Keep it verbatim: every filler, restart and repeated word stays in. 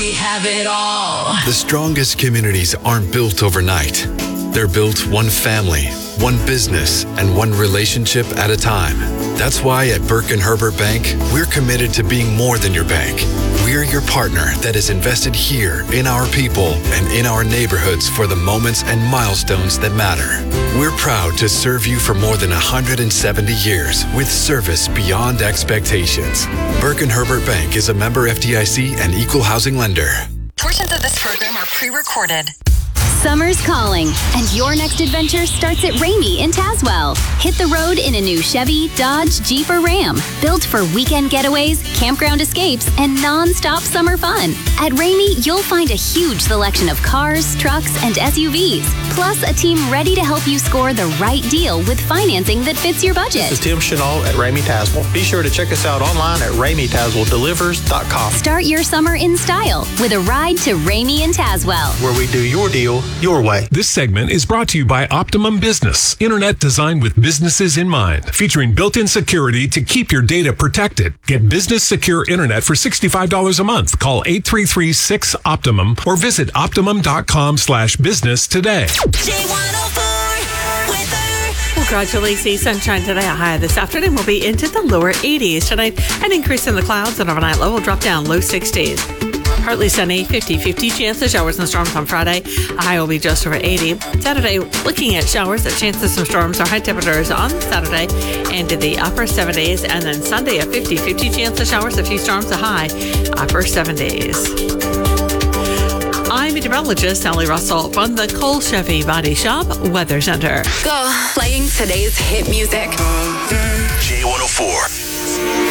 we have it all. The strongest communities aren't built overnight. They're built one family, one business, and one relationship at a time. That's why at Burke and Herbert Bank, we're committed to being more than your bank. We're your partner that is invested here in our people and in our neighborhoods for the moments and milestones that matter. We're proud to serve you for more than one hundred seventy years with service beyond expectations. Burke and Herbert Bank is a member F D I C and equal housing lender. Portions of this program are pre-recorded. Summer's calling, and your next adventure starts at Ramey in Tazewell. Hit the road in a new Chevy, Dodge, Jeep, or Ram. Built for weekend getaways, campground escapes, and non-stop summer fun. At Ramey, you'll find a huge selection of cars, trucks, and S U Vs. Plus, a team ready to help you score the right deal with financing that fits your budget. This is Tim Chenault at Ramey Tazewell. Be sure to check us out online at ramey tazewell delivers dot com. Start your summer in style with a ride to Ramey in Tazewell, where we do your deal your way. This segment is brought to you by Optimum Business, internet designed with businesses in mind, featuring built-in security to keep your data protected. Get business secure internet for sixty-five dollars a month. Call eight three three, six, Optimum or visit optimum.com slash business today. Well, gradually see sunshine today. A high this afternoon will be into the lower eighties. Tonight, an increase in the clouds and overnight low will drop down low sixties. Partly sunny, fifty-fifty chance of showers and storms on Friday. A high will be just over eighty. Saturday, looking at showers, a chance of some storms. Our high temperatures on Saturday into the upper seventies. And then Sunday, a fifty-fifty chance of showers, a few storms, a high upper seventies. I'm meteorologist Sally Russell from the Cole Chevy Body Shop Weather Center. Go. Playing today's hit music. J one oh four.